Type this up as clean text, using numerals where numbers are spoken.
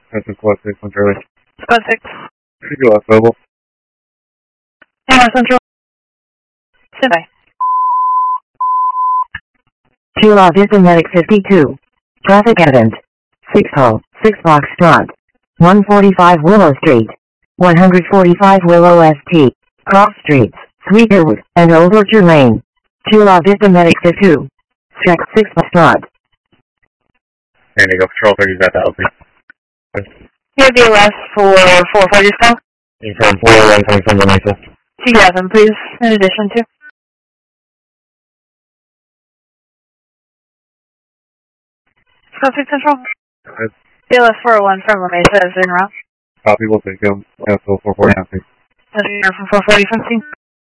That's Squad 6 on Charlie. Squad 6. Figure last mobile. Hammer Central. Stand by. 2 Vista Medic 52. Traffic evident. 6 Hull, 6 Foxtrot. 145 Willow Street. 145 Willow ST. Cross Streets, Sweeterwood, and Old Orchard Lane. 2 Vista Medic 52. Check 6 Foxtrot. Standing up, Patrol 30 is at the LP. Here BLS for 440 still. From 401 coming from the Mesa. C7 please, in addition to. Squad 6 Central. BLS 401 from La Mesa is in route. Copy, we'll take him. Cancel 440 now, please. From 440 from scene.